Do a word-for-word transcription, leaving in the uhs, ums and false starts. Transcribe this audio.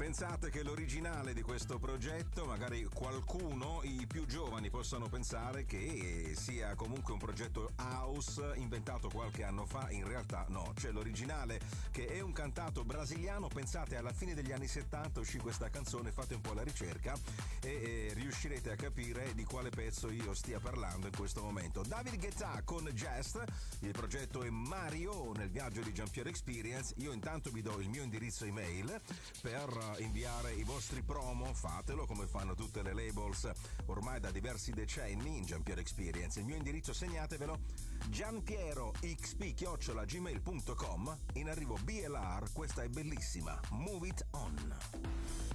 Pensate che l'originale di questo progetto, magari qualcuno, i più giovani, possano pensare che sia comunque un progetto house inventato qualche anno fa. In realtà no, c'è l'originale che è un cantato brasiliano. Pensate, alla fine degli anni settanta uscì questa canzone, fate un po' la ricerca e, e riuscirete a capire di quale pezzo io stia parlando in questo momento. David Guetta con Jest, il progetto è Mario nel viaggio di Giampiero Experience. Io intanto vi do il mio indirizzo email per inviare i vostri promo, fatelo come fanno tutte le labels ormai da diversi decenni in Giampiero Experience. Il mio indirizzo, segnatevelo, giampieroxp chiocciola gmail punto com. In arrivo B L R, questa è bellissima, Move It On.